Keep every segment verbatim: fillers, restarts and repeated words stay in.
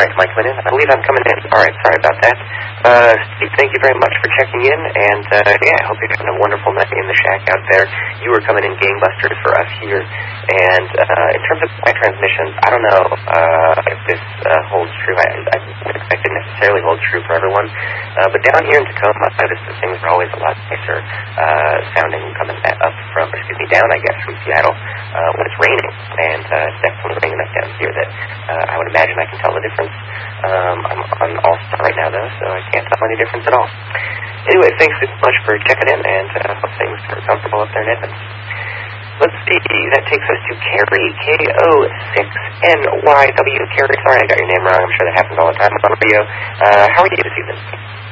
right, am I coming in? I believe I'm coming in. All right, sorry about that. Uh, Steve, thank you very much for checking in, and uh, yeah, I hope you're having a wonderful night in the shack out there. You were coming in gangbusters for us here, and uh, in terms of my transmissions, I don't know uh, if this uh, holds true. I, I wouldn't expect it necessarily holds true for everyone, uh, but down here in Tacoma, I noticed that things are always a lot nicer uh, sounding coming up from, excuse me, down, I guess, from Seattle uh, when it's raining, and uh, it's definitely raining enough down here that uh, I would imagine I can tell the difference. Um, I'm on All-Star right now, though, so I can't tell any difference at all. Anyway, thanks so much for checking in, and uh, hope things are comfortable up there in Edmonds. Let's see, that takes us to Carrie, K O six N Y W. Carrie, sorry I got your name wrong. I'm sure that happens all the time on radio. Uh, how are you this evening?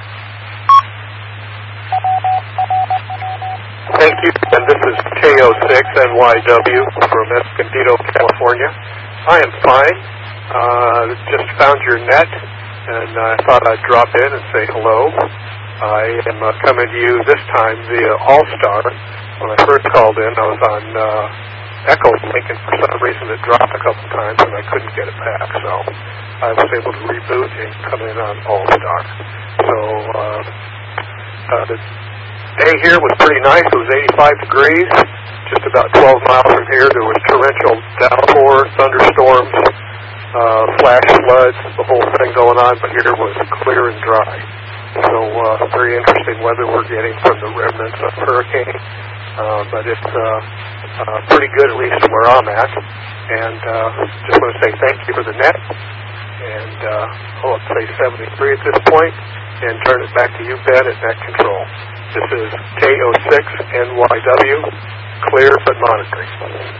Thank you, and this is K O six N Y W from Escondido, California. I am fine. Uh, just found your net, and I thought I'd drop in and say hello. I am uh, coming to you this time via All-Star. When I first called in, I was on uh, Echo Link, and for some reason it dropped a couple times, and I couldn't get it back. So I was able to reboot and come in on All-Star. So uh, uh, the day here was pretty nice. It was eighty-five degrees. Just about twelve miles from here, there was torrential downpour, thunderstorms, uh, flash floods, the whole thing going on, but here it was clear and dry. So uh, very interesting weather we're getting from the remnants of hurricane, uh, but it's uh, uh, pretty good, at least where I'm at. And uh, just want to say thank you for the net, and uh, oh, let's say seventy-three at this point, and turn it back to you, Ben, at net control. This is K O six N Y W, clear but monitoring.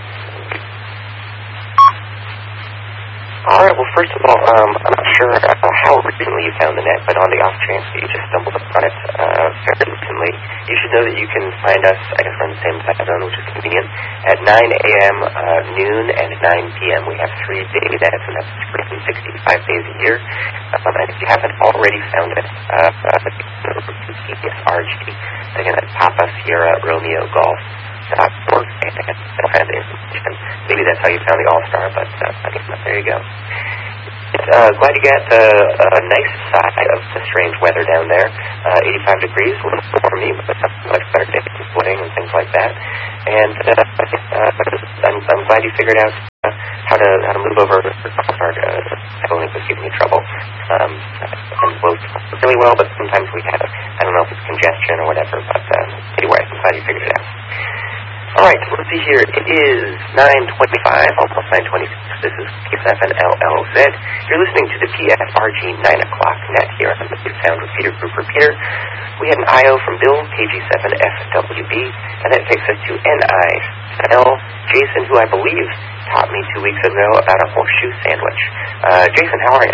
All right, well, first of all, um, I'm not sure uh, how recently you found the net, but on the off chance that you just stumbled upon it uh, fairly recently, you should know that you can find us, I guess we're in the same time zone, which is convenient, at nine a.m., uh, noon, and nine p.m. We have three daily nets, and that's three hundred sixty-five days a year. Um, and if you haven't already found it, uh, uh, it's R G. Again, that's Papa Sierra Romeo Golf. Dot org, and they'll have the information. Maybe that's how you found the All-Star, but uh, I guess there you go. Uh, glad you got uh, a nice side of the strange weather down there. Uh, eighty-five degrees, a little for me, but that's a much better day for splitting and things like that. And uh, uh, I'm, I'm glad you figured out uh, how to how to move over the All-Star. Uh, I don't think it was giving you trouble. Um, and both really well, but sometimes we have, I don't know if it's congestion or whatever, but uh, anyway, I'm glad you figured it out. All right, let's see here. It is nine twenty-five, almost nine twenty-six. This is K S F N L L Z. You're listening to the P F R G nine o'clock net here on the Big Sound with Peter Grouper Peter. We had an I O from Bill, K G seven F W B, and that takes us to N I L, Jason, who I believe taught me two weeks ago about a horseshoe sandwich. Uh, Jason, how are you?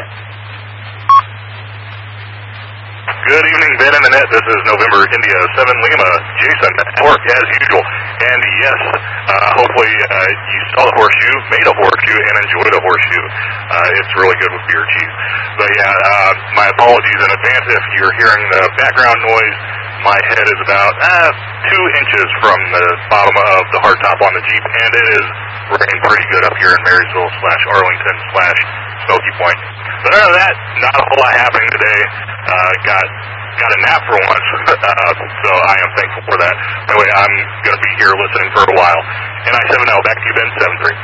Good evening, Ben and Annette. This is November India seven Lima. Jason at work as usual. And yes, uh, hopefully uh, you saw the horseshoe, made a horseshoe, and enjoyed a horseshoe. Uh, it's really good with beer cheese. But yeah, uh, my apologies in advance if you're hearing the background noise. My head is about uh, two inches from the bottom of the hardtop on the Jeep, and it is raining pretty good up here in Marysville slash Arlington slash Smoky Point. But other than that, not a whole lot happening today. Uh, got got a nap for once, uh, so I am thankful for that. Anyway, I'm going to be here listening for a while. N I seven L, back to you, Ben, seven three.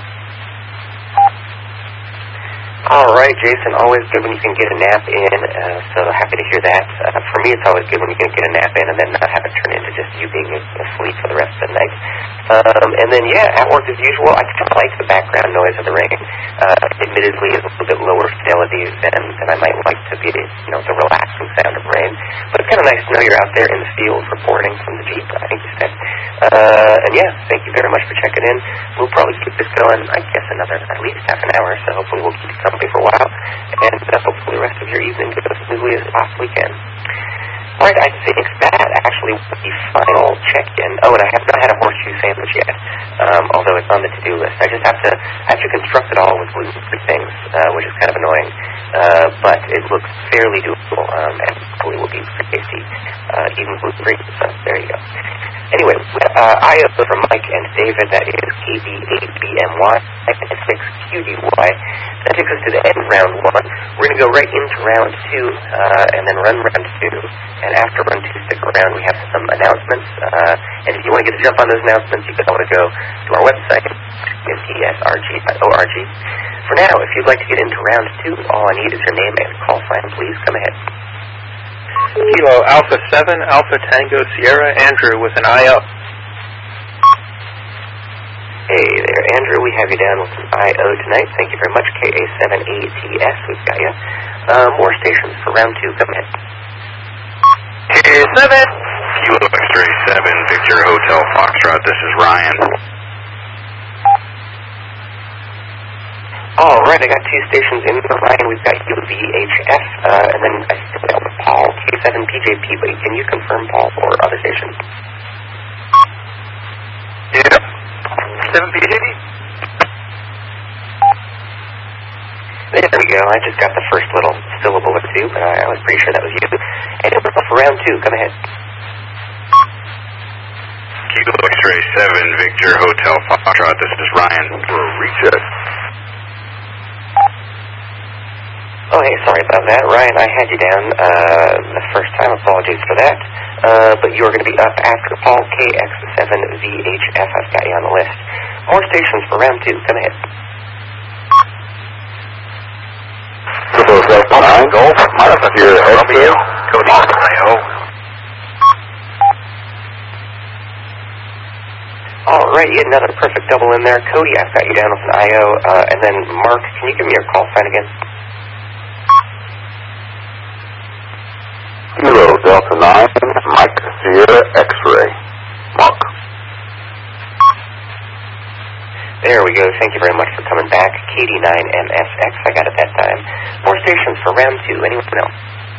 All right, Jason, always good when you can get a nap in, uh, so happy to hear that. Uh, for me, it's always good when you can get a nap in and then not have it turn into just you being asleep for the rest of the night. Um, and then, yeah, at work as usual, I kind of like the background noise of the rain. Uh, admittedly, it's a little bit lower fidelity than, than I might like to be, you know, the relaxing sound of rain. But it's kind of nice to know you're out there in the field reporting from the Jeep, I think you said. Uh, and, yeah, thank you very much for checking in. We'll probably keep this going, I guess, another at least half an hour, so hopefully we'll keep it coming for a while, and uh, hopefully the rest of your evening goes as smoothly as it possibly can. All right, I think that actually was the final check-in. Oh, and I have not had a horseshoe sandwich yet, um, although it's on the to-do list. I just have to I have to construct it all with gluten-free things, uh, which is kind of annoying, uh, but it looks fairly doable, um, and hopefully will be pretty tasty, uh, even gluten-free, so there you go. Anyway, uh, I O from Mike and David, that is K B eight B M Y, and six Q D Y. That takes us to the end of round one. We're going to go right into round two, uh, and then run round two. And after round two, stick around. We have some announcements. Uh, and if you want to get a jump on those announcements, you can always go to our website, S R G dot org. For now, if you'd like to get into round two, all I need is your name and call sign. Please come ahead. Kilo Alpha seven, Alpha Tango Sierra, Andrew with an I O. Hey there, Andrew. We have you down with an I O tonight. Thank you very much. K A seven A T S, we've got you. Uh, more stations for round two. Come ahead. K A seven. Kilo X-Ray seven, Victor Hotel Foxtrot. This is Ryan. All right, I got two stations in for Ryan. We've got U V H F, uh, and then I still got Paul, K seven P J P. But can you confirm, Paul, for other stations? Yeah. seven P J P? There we go. I just got the first little syllable or two, but I, I was pretty sure that was you. And it was for round two. Come ahead. Kilo X-Ray seven, Victor Hotel Foxtrot. This is Ryan for a recheck. Oh, hey, sorry about that. Ryan, I had you down uh, the first time. Apologies for that. Uh, but you're going to be up after Paul, K X seven V H F. I've got you on the list. More stations for round two. Come ahead. Triple Delta nine, Golf, Martha here, Romeo, Cody, I O. All right, you had another perfect double in there. Cody, I've got you down with an I O. Uh, and then, Mark, can you give me your call sign again? Kilo Delta nine, Mike Sierra X-Ray. Mark. There we go. Thank you very much for coming back. K D nine M S X, I got it that time. More stations for round two. Anyone else?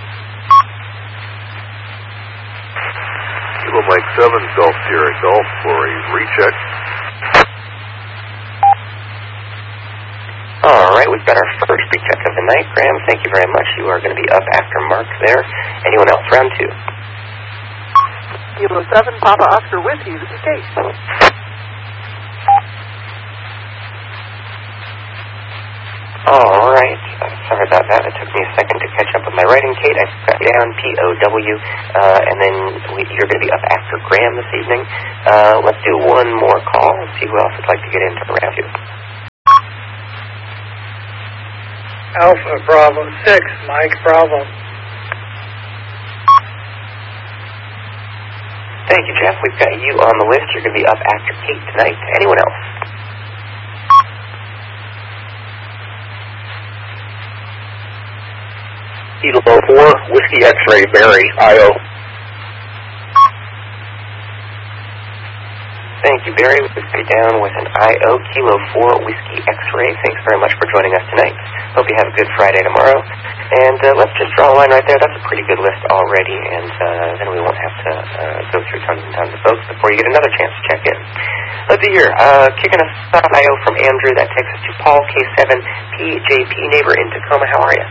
Kilo Mike seven, Golf Sierra Golf for a recheck. All right, we've got our first recheck of the night. Graham, thank you very much. You are going to be up after Mark there. Anyone else? Round two. Kilo seven, Papa Oscar Whiskey, this is Kate. All right. Uh, sorry about that. It took me a second to catch up with my writing. Kate, I got you down, P O W, uh, and then we, you're going to be up after Graham this evening. Uh, let's do one more call and see who else would like to get into round two. Alpha Bravo six, Mike Bravo. Thank you, Jeff. We've got you on the list. You're going to be up after Kate tonight. Anyone else? Kilo four, Whiskey X-Ray, Barry, I O. Thank you, Barry. We've got you down with an I O, Kilo four, Whiskey X-Ray. Thanks very much for joining us tonight. Hope you have a good Friday tomorrow. And uh, let's just draw a line right there. That's a pretty good list already, and uh, then we won't have to uh, go through tons and tons of folks before you get another chance to check in. Let's see here. Uh, kicking us off, I O from Andrew. That takes us to Paul, K seven P J P, neighbor in Tacoma. How are you?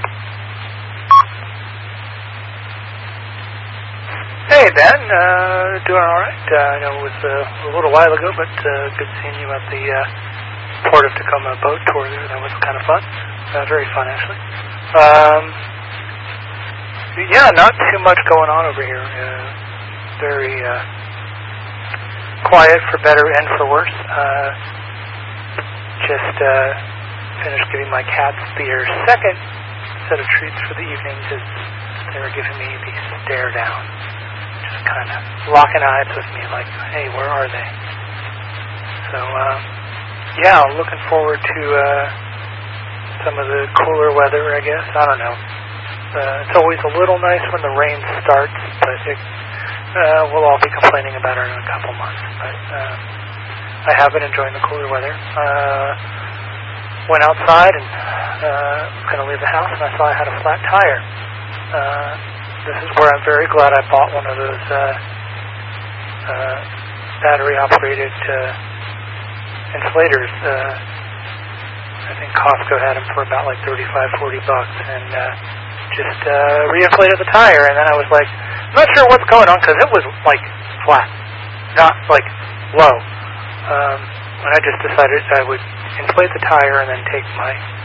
Hey, Ben. Uh, doing all right. Uh, I know it was uh, a little while ago, but uh, good seeing you at the uh, Port of Tacoma boat tour there. That was kind of fun. Uh, very fun, actually. Um, yeah, not too much going on over here. Uh, very uh, quiet for better and for worse. Uh, just uh, finished giving my cats their second set of treats for the evening because they were giving me the stare down. Just kind of locking eyes with me like, hey, where are they? So, um, yeah, looking forward to uh, some of the cooler weather, I guess. I don't know. Uh, it's always a little nice when the rain starts, but it, uh, we'll all be complaining about it in a couple months. But uh, I have been enjoying the cooler weather. Uh, went outside and uh, was going to leave the house, and I saw I had a flat tire. Uh, this is where I'm very glad I bought one of those uh, uh, battery-operated uh, inflators. Uh, I think Costco had them for about like thirty-five, forty bucks, and uh, just uh, reinflated the tire. And then I was like, I'm not sure what's going on because it was like flat, not like low. Um, and I just decided I would inflate the tire and then take my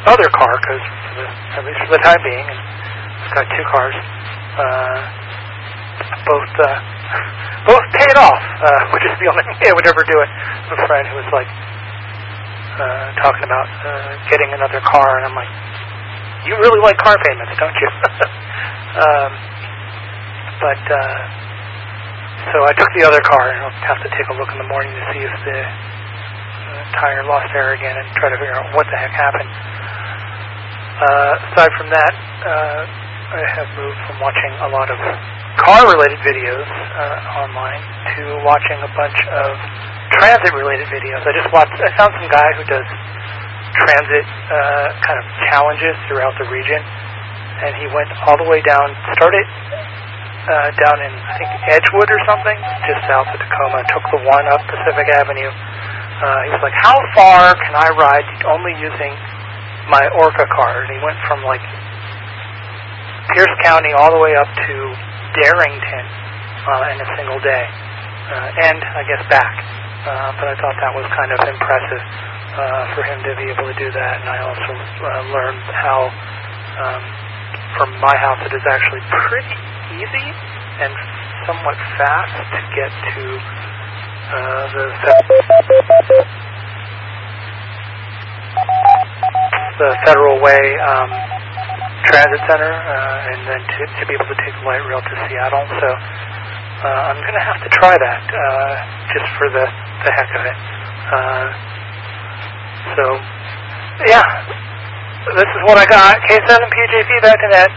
other car, because at least for the time being, and I've got two cars, uh, both uh, both paid off, uh, which is the only way I would ever do it. I have a friend who was like uh, talking about uh, getting another car, and I'm like, you really like car payments, don't you? um, but uh, so I took the other car, and I'll have to take a look in the morning to see if the uh, tire lost air again and try to figure out what the heck happened. Uh, aside from that, uh, I have moved from watching a lot of car-related videos uh, online to watching a bunch of transit-related videos. I just watched, I found some guy who does transit uh, kind of challenges throughout the region, and he went all the way down, started uh, down in, I think, Edgewood or something, just south of Tacoma, took the one up Pacific Avenue. Uh, he was like, how far can I ride only using my Orca car? And he went from, like, Pierce County all the way up to Darrington uh, in a single day, uh, and I guess back. Uh, but I thought that was kind of impressive uh, for him to be able to do that. And I also uh, learned how, um, from my house, it is actually pretty easy and somewhat fast to get to uh, the the Federal Way Um, Transit Center, uh, and then to, to be able to take the light rail to Seattle. So uh, I'm going to have to try that uh, just for the, the heck of it. Uh, so, yeah, this is what I got. K seven P J P back to net.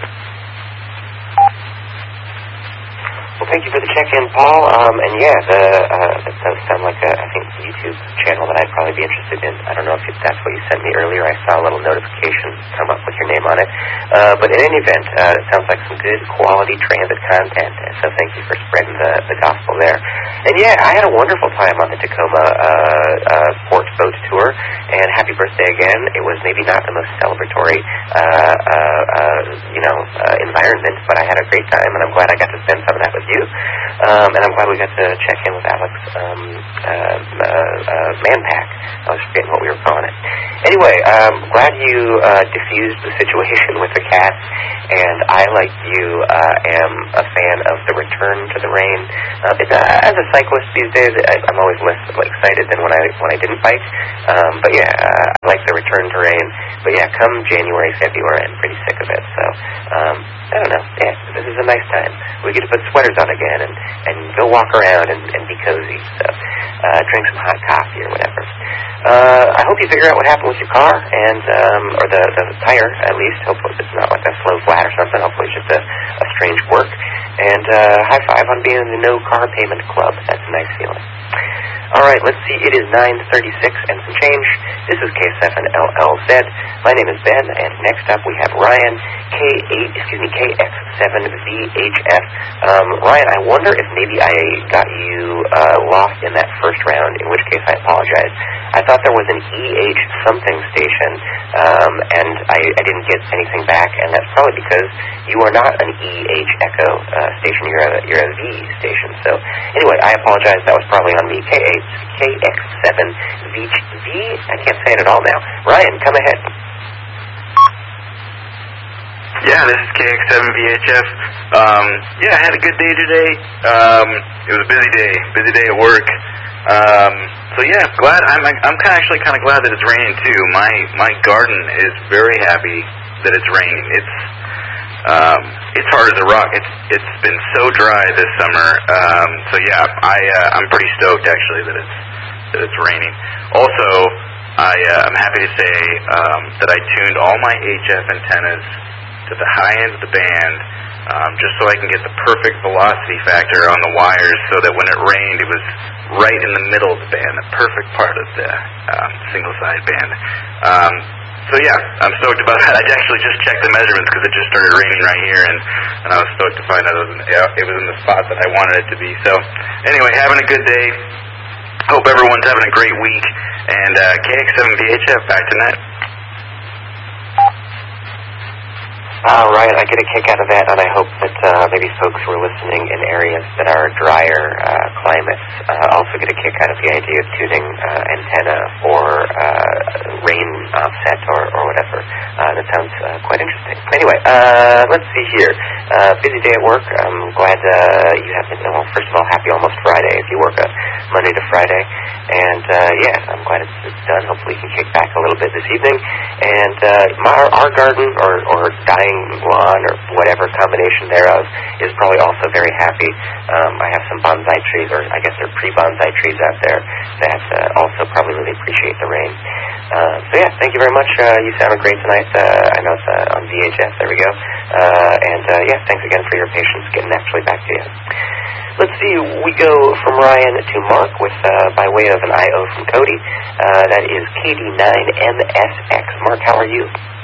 Well, thank you for the check-in, Paul. Um, and yeah, the, uh, that does sound like a, I think, YouTube channel that I'd probably be interested in. I don't know if that's what you sent me earlier. I saw a little notification come up with your name on it. Uh, but in any event, uh, it sounds like some good quality transit content. So thank you for spreading the, the gospel there. And yeah, I had a wonderful time on the Tacoma uh, uh, Port Boat Tour. And happy birthday again. It was maybe not the most celebratory, uh, uh, uh, you know, uh, environment, but I had a great time, and I'm glad I got to spend some of that with you. Um, and I'm glad we got to check in with Alex um, uh, uh, uh, Manpack. I was forgetting what we were calling it. Anyway, um, glad you uh, diffused the situation with the cats, and I, like you, uh, am a fan of the return to the rain. Uh, it, uh, as a cyclist these days, I, I'm always less excited than when I when I didn't bike. Um, but yeah, uh, I like the return to rain. But yeah, come January, February, I'm pretty sick of it. So um, I don't know. Yeah, this is a nice time. We get to put sweaters on again and, and go walk around and, and be cozy. So uh, drink some hot coffee or whatever. Uh, I hope you figure out what happened with your car, and um, or the, the tire at least. Hopefully it's not like a slow flat or something. Hopefully it's just a, a strange quirk. And uh, high five on being in the No Car Payment Club. That's a nice feeling. All right, let's see. It is nine thirty-six and some change. This is K seven L L Z. My name is Ben, and next up we have Ryan, K eight, excuse me, K X seven V H F. Um, Ryan, I wonder if maybe I got you uh, lost in that first round, in which case I apologize. I thought there was an E H something station, um, and I, I didn't get anything back, and that's probably because you are not an E H Echo uh, station. You're a, you're a V station. So anyway, I apologize. That was probably on me. K eight, K X seven V V. I can't say it at all now. Ryan, come ahead. Yeah, this is K X seven V H F. Um, yeah, I had a good day today. Um, it was a busy day, busy day at work. Um, so yeah, glad. I'm I'm kind of actually kind of glad that it's raining too. My my garden is very happy that it's raining. It's um, it's hard as a rock. It's it's been so dry this summer. Um, so yeah, I uh, I'm pretty stoked actually that it's that it's raining. Also, I uh, I'm happy to say um, that I tuned all my H F antennas to the high end of the band, um, just so I can get the perfect velocity factor on the wires, so that when it rained, it was right in the middle of the band, the perfect part of the um, single-side band. Um, so yeah, I'm stoked about that. I actually just checked the measurements because it just started raining right here, and, and I was stoked to find out it was, in, it was in the spot that I wanted it to be. So anyway, having a good day. Hope everyone's having a great week. And uh, K X seven V H F, back to net. All right, I get a kick out of that, and I hope that uh, maybe folks who are listening in areas that are drier uh, climates uh, also get a kick out of the idea of tuning uh, antenna or uh, rain offset or, or whatever. Uh, that sounds uh, quite interesting. Anyway, uh, let's see here. Uh, busy day at work. I'm glad uh, you have been, well, first of all, happy almost Friday if you work a Monday to Friday. And, uh, yeah, I'm glad it's, it's done. Hopefully you can kick back a little bit this evening. And uh, my, our garden, or, or dying lawn, or whatever combination thereof, is probably also very happy. Um, I have some bonsai trees, or I guess they're pre-bonsai trees out there that uh, also probably really appreciate the rain. Uh, so, yeah, thank you very much. Uh, you sounded great tonight. Uh, I know it's uh, on V H S. There we go. Uh, and, uh, yeah, thanks again for your patience getting actually back to you. Let's see, we go from Ryan to Mark with, uh, by way of an I O from Cody. Uh, that is K D nine M S X. Mark, how are you?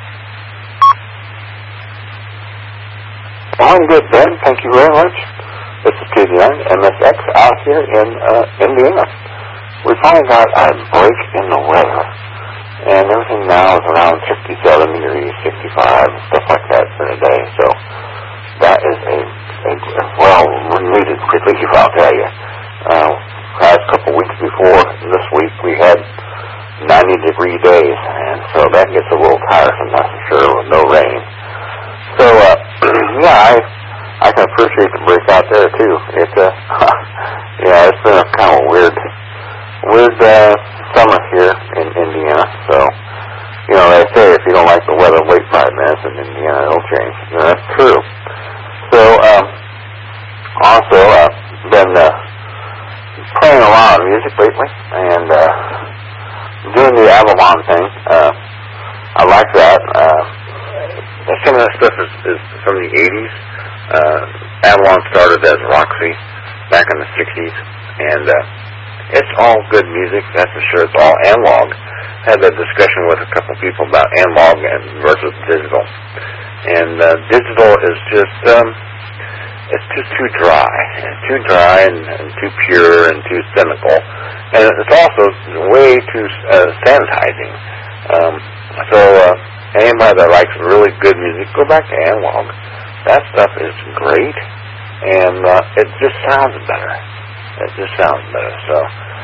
I'm good, Ben. Thank you very much. This is K D nine M S X out here in uh, Indiana. We finally got a break in the weather, and everything now is around sixty-seven degrees, sixty-five, stuff like that for a day. So that is a, a, a well-needed relief, I'll tell you. Uh, last couple of weeks before this week, we had ninety-degree days, and so that gets a little tiresome, that's for sure, with no rain. So, uh, yeah, I I can appreciate the break out there, too. It, uh, yeah, it's been a kind of weird, weird, uh, summer here in Indiana. So, you know, they say if you don't like the weather, wait five minutes in Indiana, it'll change. You know, that's true. So, um, also, uh, been, uh, playing a lot of music lately, and, uh, doing the Avalon thing. Uh, I like that. Uh, some of that stuff is, is from the eighties. Uh, Avalon started as Roxy back in the sixties, and uh, it's all good music, that's for sure. It's all analog. I had a discussion with a couple people about analog and versus digital. And uh, digital is just, um, it's just too dry. Too dry and, and too pure and too cynical. And it's also way too uh, sanitizing. Um, so uh, anybody that likes really good music, go back to analog. That stuff is great, and uh, it just sounds better. It just sounds better. So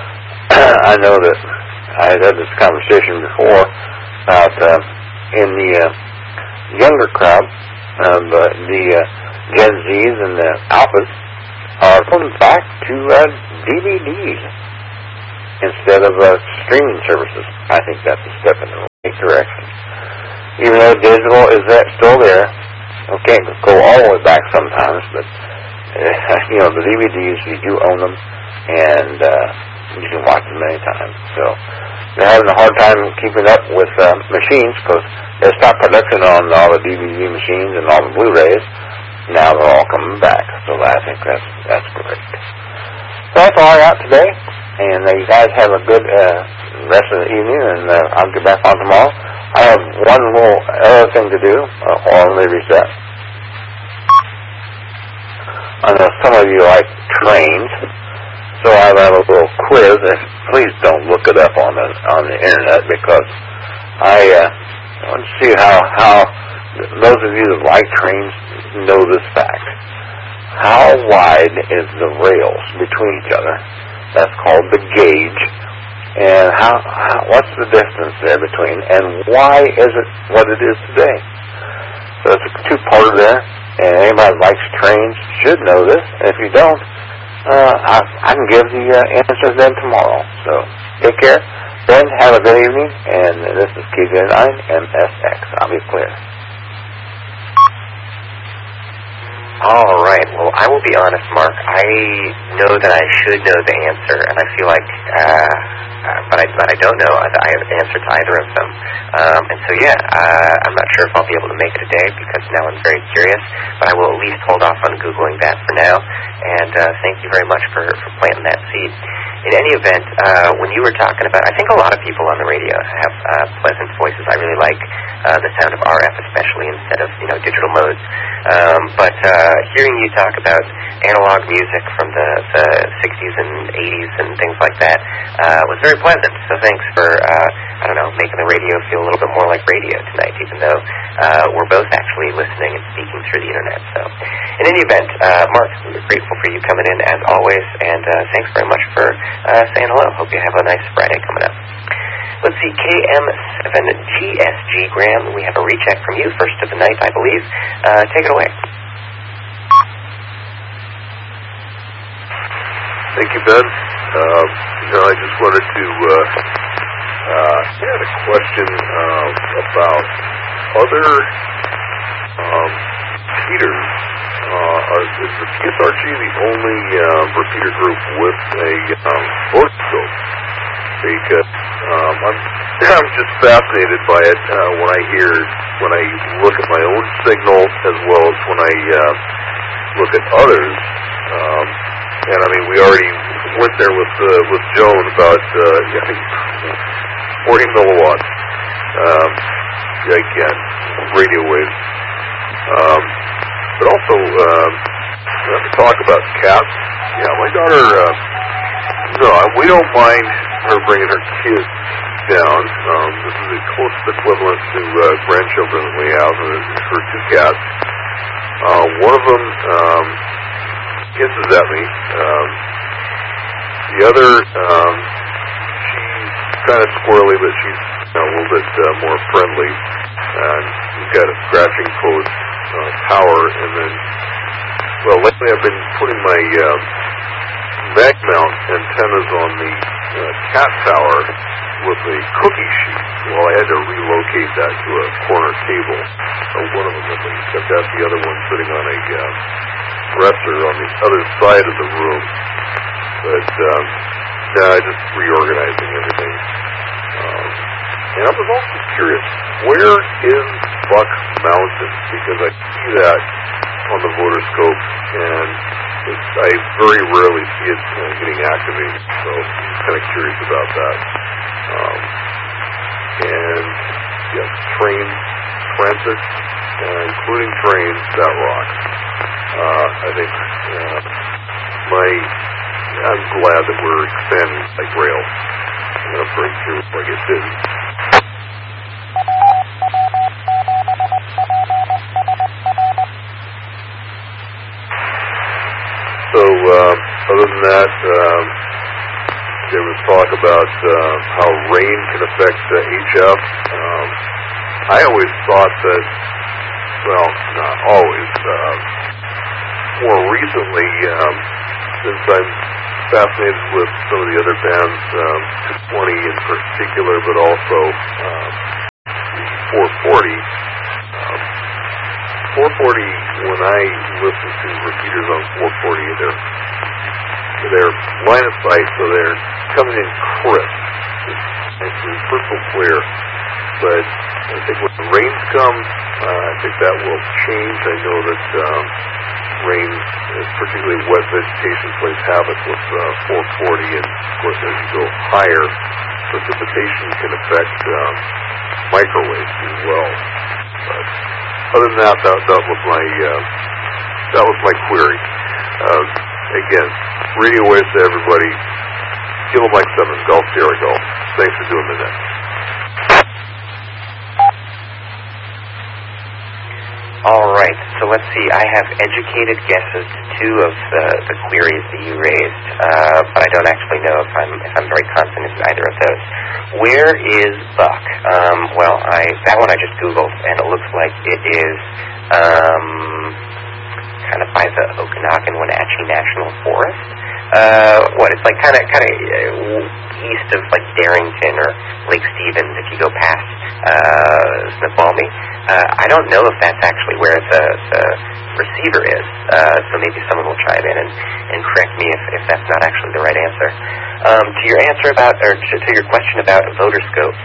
I know that I had this conversation before about uh, in the uh, younger crowd, uh, the, the uh, Gen Zs and the Alphas are going back to uh, D V Ds instead of uh, streaming services. I think that's a step in the right direction. Even though digital is that still there, we can't go all the way back sometimes, but uh, you know, the D V Ds, you do own them, and uh, you can watch them many times. So they're having a hard time keeping up with uh, machines because they stopped production on all the D V D machines and all the Blu-rays. Now they're all coming back, so I think that's that's great. So that's all I got today, and uh, you guys have a good uh, rest of the evening, and uh, I'll get back on tomorrow. I have one little other thing to do, uh, or let me reset. I know some of you like trains, so I have a little quiz, and please don't look it up on the on the internet, because I uh, want to see how, how those of you that like trains know this fact. How wide is the rails between each other? That's called the gauge. And how, how what's the distance there between, and why is it what it is today? So it's a two-parter there, and anybody that likes trains should know this. And if you don't, uh, I, I can give the uh, answers then tomorrow. So take care. Then have a good evening, and this is K D nine M S X. I'll be clear. All right. Well, I will be honest, Mark. I know that I should know the answer, and I feel like, uh, uh, but I but I don't know the answer to either of them. Um, and so, yeah, uh, I'm not sure if I'll be able to make it today because now I'm very curious. But I will at least hold off on Googling that for now. And uh, thank you very much for, for planting that seed. In any event, uh, when you were talking about, I think a lot of people on the radio have uh, pleasant voices. I really like uh, the sound of R F especially instead of, you know, digital modes. Um, but uh, hearing you talk about analog music from the, the sixties and eighties and things like that uh, was very pleasant. So thanks for, uh, I don't know, making the radio feel a little bit more like radio tonight, even though uh, we're both actually listening and speaking through the internet. So in any event, uh, Mark, we're grateful for you coming in as always, and uh, thanks very much for uh, saying hello. Hope you have a nice Friday coming up. Let's see, K M seven G S G, Graham, we have a recheck from you, first of the night, I believe. Uh, take it away. Thank you, Ben. Uh, you know, I just wanted to, uh, uh, I had a question uh, about other um, repeaters. Uh, are, is the P S R G the only uh, repeater group with a um, otoscope? Because um, I'm, I'm just fascinated by it uh, when I hear, when I look at my own signal as well as when I uh, look at others. Um, and I mean, we already went there with uh, with Joan about uh, I think forty milliwatts. Um, again, radio waves. Um, but also, um, let me talk about cats. Yeah, my daughter. Uh, no, we don't mind her bringing her kids down. Um, this is the closest equivalent to uh, grandchildren that we have. Uh, her two cats. Uh, one of them um, hisses at me. Um, the other, um, she's kind of squirrely, but she's you know, a little bit uh, more friendly. And we've got a scratching post uh, tower, and then, well, lately I've been putting my uh, mag mount antennas on the uh, cat tower with a cookie sheet. Well, I had to relocate that to a corner table. So one of them at least. I've got the other one sitting on a uh, dresser on the other side of the room. But um, yeah, just reorganizing everything. Um, and I was also curious, where is Buck Mountain? Because I see that on the Votoscope, and it's, I very rarely see it uh, getting activated. So I'm kind of curious about that. Um, and yes, train transit, uh, including trains, that rocks. Uh, I think uh, my I'm glad that we're expanding like rail. I'm going to break through before I get busy. So uh, other than that, um, there was talk about uh, how rain can affect uh, H F. Um, I always thought that, well, not always. Uh, more recently, um, since I'm fascinated with some of the other bands, um, two twenty in particular, but also um, four forty. Um, four forty, when I listen to repeaters on four forty, they're they're line of sight, so they're coming in crisp. It's actually crystal clear. But I think when the rains come, uh, I think that will change. I know that um, rain, particularly wet vegetation, plays havoc with uh, four forty, and of course as you go higher, precipitation can affect um, microwaves as well. But other than that, that, that was my uh, that was my query. Uh, again, radio waves to everybody. Kilo Mike seven, Golf Sierra Golf. Thanks for doing the net. All right, so let's see. I have educated guesses to two of the, the queries that you raised, uh, but I don't actually know if I'm if I'm very confident in either of those. Where is Buck? Um, well, I that one I just Googled, and it looks like it is um, kind of by the Okanagan-Wenatchee National Forest. Uh, what? It's like kind of kind of east of like Darrington or Lake Stevens if you go past uh, Snoqualmie. Uh, I don't know if that's actually where the, the receiver is, uh, so maybe someone will chime in and, and correct me if, if that's not actually the right answer. Um, to your answer about, or to, to your question about Votoscope,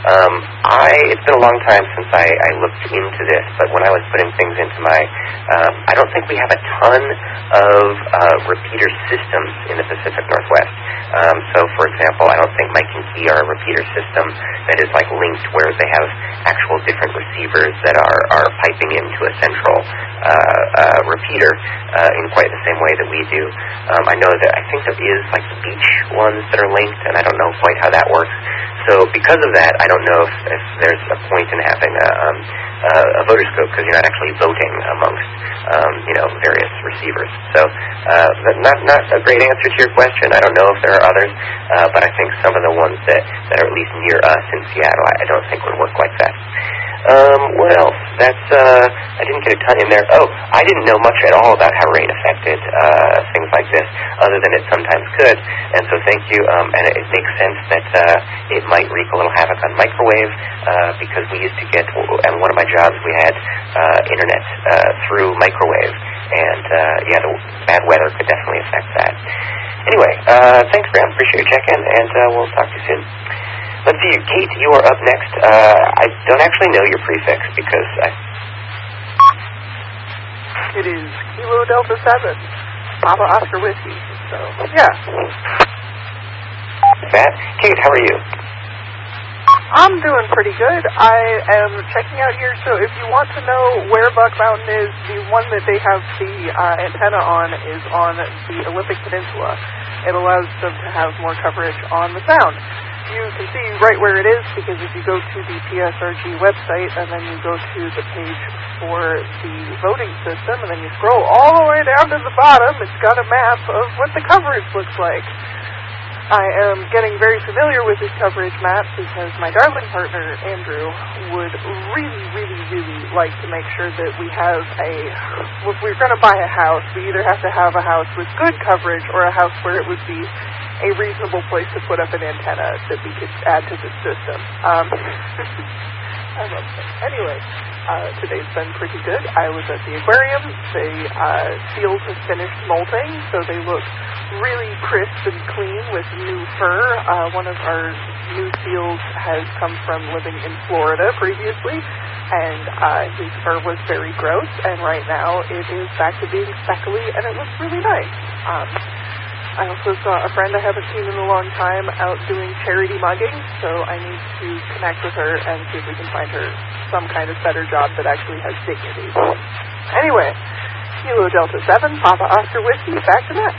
Um, I it's been a long time since I, I looked into this, but when I was putting things into my, um, I don't think we have a ton of uh, repeater systems in the Pacific Northwest. Um, so, for example, I don't think Mike and Key are a repeater system that is like linked, where they have actual different receivers that are, are piping into a central uh, uh, repeater uh, in quite the same way that we do. Um, I know that I think there is like the beach ones that are linked, and I don't know quite how that works. So because of that, I don't know if, if there's a point in having a, um, a voter scope, because you're not actually voting amongst um, you know various receivers. So uh, not not a great answer to your question. I don't know if there are others, uh, but I think some of the ones that, that are at least near us in Seattle, I, I don't think would work like that. Um, what else? That's, uh, I didn't get a ton in there. Oh, I didn't know much at all about how rain affected, uh, things like this, other than it sometimes could. And so thank you, um, and it, it makes sense that, uh, it might wreak a little havoc on microwave, uh, because we used to get, and one of my jobs, we had, uh, internet, uh, through microwave. And, uh, yeah, the bad weather could definitely affect that. Anyway, uh, thanks, Graham. Appreciate your check-in, and, uh, we'll talk to you soon. Let's see, Kate, you are up next. Uh, I don't actually know your prefix because I... It is Kilo Delta seven, Papa Oscar Whiskey. So, yeah. Matt? Kate, how are you? I'm doing pretty good. I am checking out here, so if you want to know where Buck Mountain is, the one that they have the uh, antenna on is on the Olympic Peninsula. It allows them to have more coverage on the sound. You can see right where it is, because if you go to the P S R G website and then you go to the page for the voting system and then you scroll all the way down to the bottom, it's got a map of what the coverage looks like. I am getting very familiar with this coverage map because my darling partner, Andrew, would really, really, really like to make sure that we have a, if we're going to buy a house, we either have to have a house with good coverage or a house where it would be a reasonable place to put up an antenna that we could add to the system. Um, I love that. Anyway, uh, today's been pretty good. I was at the aquarium. The uh, seals have finished molting, so they look really crisp and clean with new fur. Uh, one of our new seals has come from living in Florida previously, and uh, his fur was very gross, and right now it is back to being speckly, and it looks really nice. Um, I also saw a friend I haven't seen in a long time out doing charity mugging, so I need to connect with her and see if we can find her some kind of better job that actually has dignity. Anyway, Kilo Delta seven, Papa Oscar Whiskey, back to next.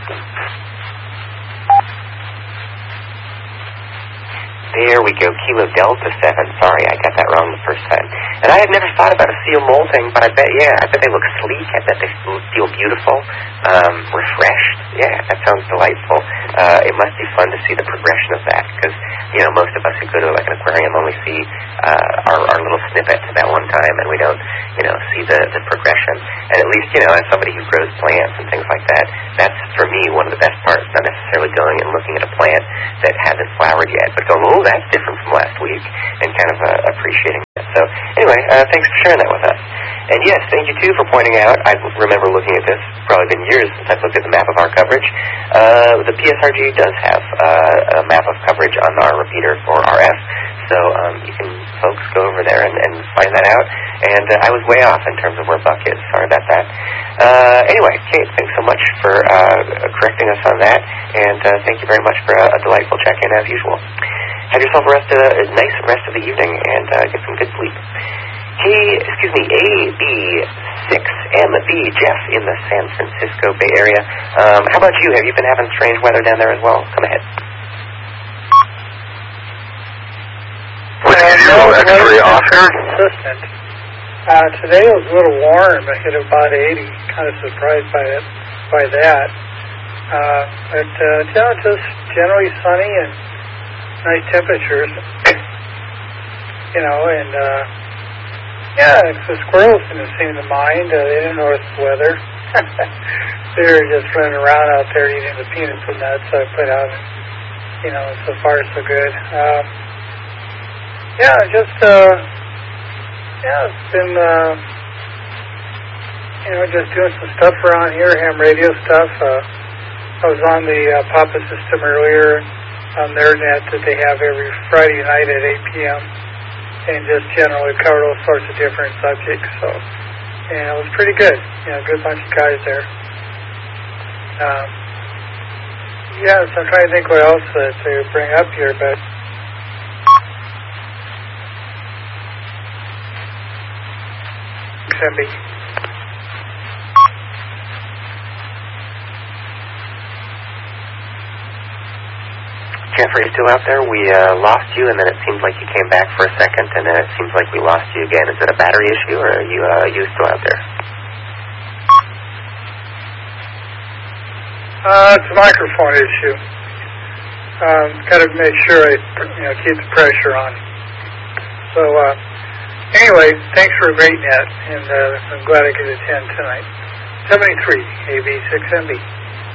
There we go, Kilo Delta seven. Sorry, I got that wrong the first time. And I had never thought about a seal molting, but I bet, yeah, I bet they look sleek. I bet they feel beautiful, um, refreshed. Yeah, that sounds delightful. Uh, it must be fun to see the progression of that, because, you know, most of us who go to, like, an aquarium only see uh, our, our little snippet at that one time, and we don't, you know, see the, the progression. And at least, you know, as somebody who grows plants and things like that, that's, for me, one of the best parts, not necessarily going and looking at a plant that hasn't flowered yet, but going, oh, that's different from last week, and kind of uh, appreciating it. So, anyway, uh, thanks for sharing that with us. And yes, thank you, too, for pointing out. I remember looking at this. It's probably been years since I've looked at the map of our coverage. Uh, the P S R G does have uh, a map of coverage on our repeater for R F, so um, you can, folks, go over there and, and find that out. And uh, I was way off in terms of where Buck is. Sorry about that. Uh, anyway, Kate, thanks so much for uh, correcting us on that, and uh, thank you very much for a, a delightful check-in, as usual. Have yourself a, rest of, a nice rest of the evening, and uh, get some good sleep. Hey, excuse me, A B six M B, Jeff in the San Francisco Bay Area. Um, how about you? Have you been having strange weather down there as well? Come ahead. What's uh, no, X-ray Oscar? Consistent. Uh, today it was a little warm. I hit about eighty. Kind of surprised by it, by that. Uh, but uh, yeah, just generally sunny and nice temperatures. You know, and uh, yeah, the squirrels didn't seem to mind. Uh, they didn't notice the weather. They were just running around out there eating the peanuts and nuts I put out. You know, so far so good. Um, yeah, just uh, yeah, it's been uh, you know just doing some stuff around here, ham radio stuff. Uh, I was on the uh, Papa system earlier on their net that they have every Friday night at eight p.m. and just generally covered all sorts of different subjects. So, and it was pretty good. You know, good bunch of guys there. Um, yeah, so I'm trying to think what else uh, to bring up here, but X M B. Jeff, are you still out there? We uh, lost you, and then it seems like you came back for a second, and then it seems like we lost you again. Is it a battery issue, or are you, uh, you still out there? Uh, it's a microphone issue. Um, got to make sure I, you know, keep the pressure on. So, uh, anyway, thanks for a great net, and uh, I'm glad I could attend tonight. seventy-three, A B six M B.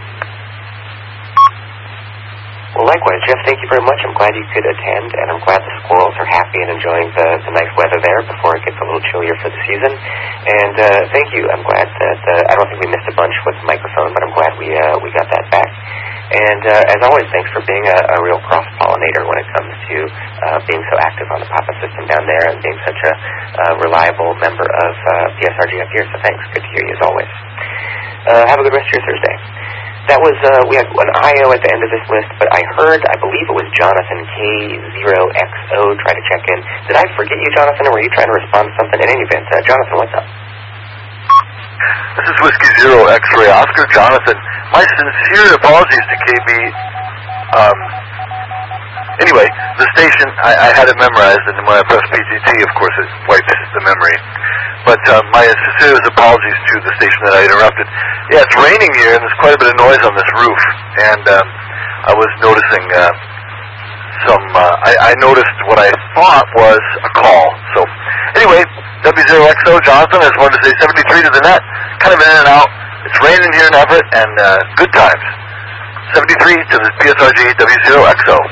Well, likewise, Jeff, thank you very much. I'm glad you could attend, and I'm glad the squirrels are happy and enjoying the, the nice weather there before it gets a little chillier for the season. And uh, thank you. I'm glad that, uh, I don't think we missed a bunch with the microphone, but I'm glad we uh, we got that back. And uh, as always, thanks for being a, a real cross-pollinator when it comes to uh, being so active on the Papa system down there and being such a uh, reliable member of uh, P S R G up here. So thanks. Good to hear you as always. Uh, have a good rest of your Thursday. That was, uh, we had an I O at the end of this list, but I heard, I believe it was Jonathan K zero X O try to check in. Did I forget you, Jonathan, or were you trying to respond to something? In any event, uh, Jonathan, what's up? This is Whiskey Zero X-Ray Oscar, Jonathan. My sincere apologies to K B. Um, anyway, the station, I, I had it memorized, and when I pressed P G T, of course, it wiped the memory. But uh, my sincerest apologies to the station that I interrupted. Yeah, it's raining here, and there's quite a bit of noise on this roof. And um, I was noticing uh, some, uh, I, I noticed what I thought was a call. So, anyway, W zero X O, Jonathan, I just wanted to say seventy-three to the net, kind of in and out. It's raining here in Everett, and uh, good times. seventy-three to the P S R G, W zero X O.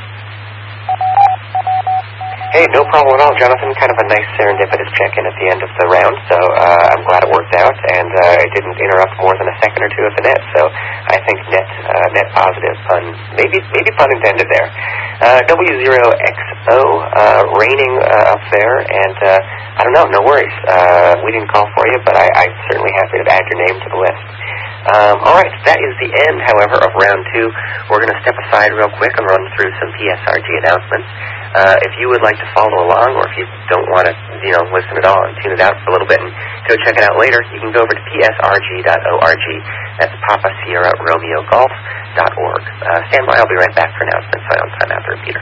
Hey, no problem at all, Jonathan. Kind of a nice serendipitous check-in at the end of the round, so uh, I'm glad it worked out, and uh, it didn't interrupt more than a second or two of the net, so I think net uh, net positive, pun, maybe maybe pun intended there. Uh, W zero X O, uh, raining uh, up there, and uh, I don't know, no worries. Uh, we didn't call for you, but I, I'm certainly happy to add your name to the list. Um, all right, that is the end, however, of round two. We're going to step aside real quick and run through some P S R G announcements. Uh, if you would like to follow along, or if you don't want to, you know, listen at all and tune it out for a little bit and go check it out later, you can go over to P S R G dot org. That's Papa Sierra Romeo Golf dot org. Uh, stand by, I'll be right back for announcements on time after Peter.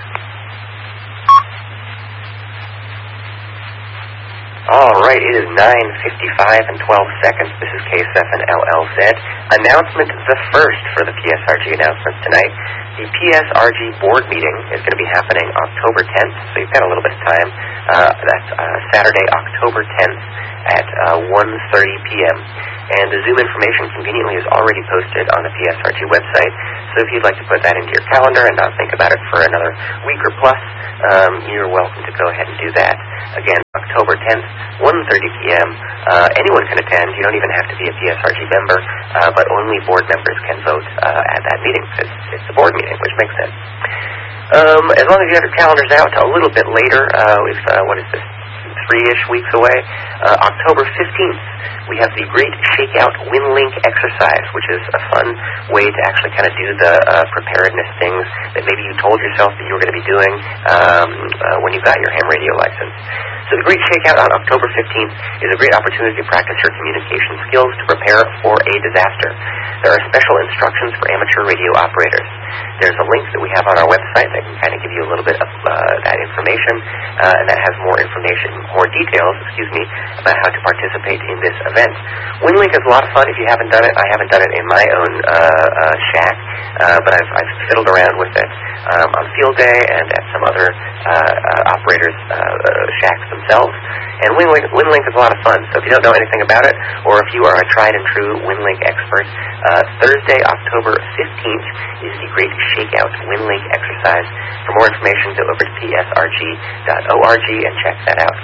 All right, it is nine fifty-five and twelve seconds. This is K seven L L Z. Announcement the first for the P S R G announcements tonight. The P S R G board meeting is going to be happening October tenth, so you've got a little bit of time. Uh, that's uh, Saturday, October tenth at uh, one thirty p.m. And the Zoom information conveniently is already posted on the P S R G website, so if you'd like to put that into your calendar and not think about it for another week or plus, um, you're welcome to go ahead and do that. Again, October tenth, one thirty p.m. Uh, anyone can attend. You don't even have to be a P S R G member, uh, but only board members can vote uh, at that meeting, because it's a board meeting, which makes sense. Um, as long as you have your calendars out, a little bit later, uh, we've, uh, what is this, three-ish weeks away, uh, October fifteenth, we have the Great Shakeout WinLink exercise, which is a fun way to actually kind of do the uh, preparedness things that maybe you told yourself that you were going to be doing um, uh, when you got your ham radio license. So the Great Shakeout on October fifteenth is a great opportunity to practice your communication skills to prepare for a disaster. There are special instructions for amateur radio operators. There's a link that we have on our website that can kind of give you a little bit of uh, that information, uh, and that has more information, more details, excuse me, about how to participate in this event. WinLink is a lot of fun. If you haven't done it, I haven't done it in my own uh, uh, shack, uh, but I've, I've fiddled around with it um, on field day and at some other uh, uh, operators' uh, uh, shacks themselves. And WinLink, WinLink is a lot of fun. So if you don't know anything about it, or if you are a tried and true WinLink expert, uh, Thursday, October fifteenth is the Great Shakeout WinLink exercise. For more information, go over to P S R G dot org and check that out.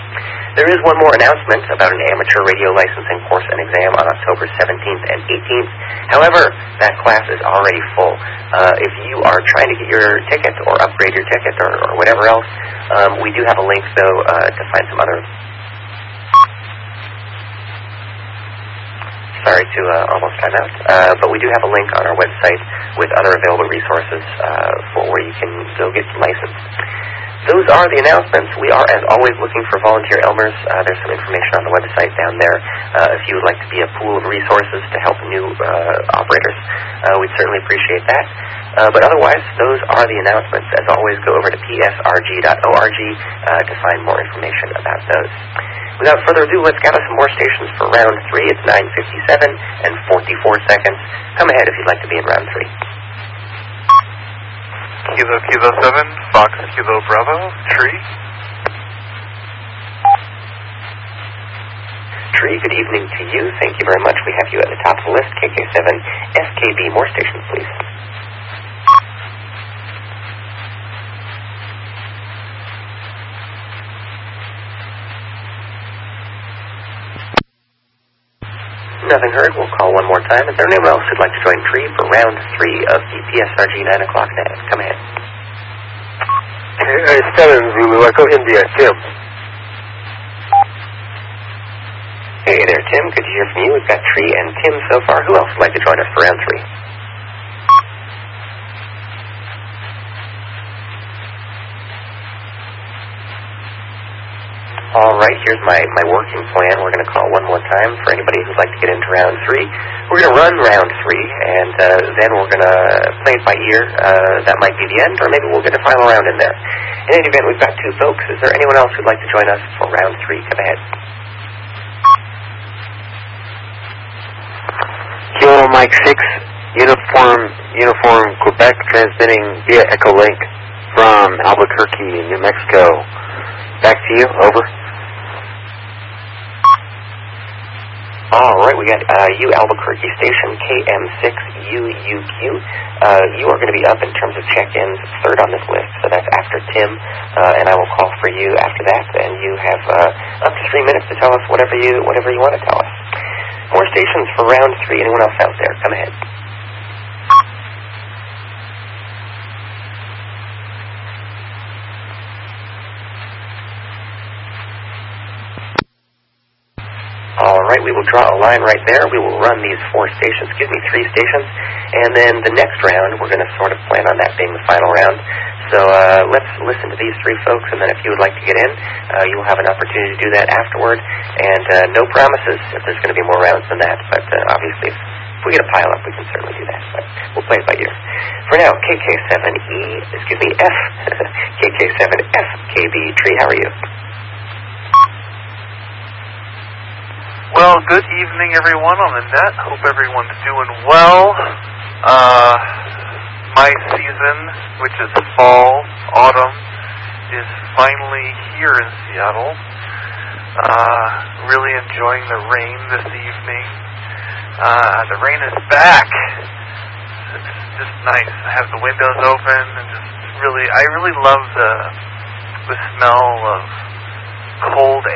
There is one more announcement about an amateur radio licensing course and exam on October seventeenth and eighteenth. However, that class is already full. Uh, if you are trying to get your ticket or upgrade your ticket or, or whatever else, um, we do have a link, though, uh, to find some other... Sorry to uh, almost time out, uh, but we do have a link on our website with other available resources uh, for where you can go get licensed. Those are the announcements. We are, as always, looking for volunteer Elmers. Uh, there's some information on the website down there. Uh, if you would like to be a pool of resources to help new uh, operators, uh, we'd certainly appreciate that. Uh, but otherwise, those are the announcements. As always, go over to p s r g dot org uh, to find more information about those. Without further ado, let's gather some more stations for round three. It's nine fifty-seven and forty-four seconds. Come ahead if you'd like to be in round three. Kilo Kilo seven, Fox Kilo Bravo, Tree. Tree, good evening to you. Thank you very much. We have you at the top of the list. K K seven, F K B. More stations, please. Nothing heard. We'll call one more time. Is there anyone else who'd like to join Tree for round three of the P S R G nine o'clock net? Come ahead. K A seven, Zulu Echo India, Tim. Hey there, Tim. Good to hear from you. We've got Tree and Tim so far. Who else would like to join us for round three? All right, here's my, my working plan. We're going to call one more time for anybody who'd like to get into round three. We're going to run round three, and uh, then we're going to play it by ear. Uh, that might be the end, or maybe we'll get a final round in there. In any event, we've got two folks. Is there anyone else who'd like to join us for round three? Come ahead. Kilo Mike six, Uniform, Uniform Quebec, transmitting via Echolink from Albuquerque, New Mexico. Back to you, over. All right, we got uh, you, Albuquerque Station, K M six U U Q. Uh, you are going to be up in terms of check-ins third on this list, so that's after Tim, uh, and I will call for you after that, and you have uh, up to three minutes to tell us whatever you whatever you want to tell us. More stations for round three. Anyone else out there? Come ahead. All right, we will draw a line right there. We will run these four stations, excuse me, three stations, and then the next round, we're going to sort of plan on that being the final round. So uh, let's listen to these three folks, and then if you would like to get in, uh, you will have an opportunity to do that afterward. And uh, no promises if there's going to be more rounds than that, but uh, obviously if, if we get a pile up, we can certainly do that. But we'll play it by ear. For now, K K seven E, excuse me, F, K K seven F K B. Tree, how are you? Well, good evening, everyone on the net. Hope everyone's doing well. Uh, my season, which is fall, autumn, is finally here in Seattle. Uh, really enjoying the rain this evening. Uh, the rain is back. It's just nice. I have the windows open and just really, I really love the the smell of cold